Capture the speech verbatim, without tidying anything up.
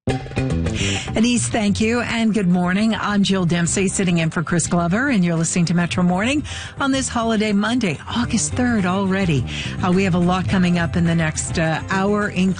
Anise, thank you, and good morning. I'm Jill Dempsey, sitting in for Chris Glover, and you're listening to Metro Morning on this holiday Monday, August third already. Uh, we have a lot coming up in the next uh, hour, including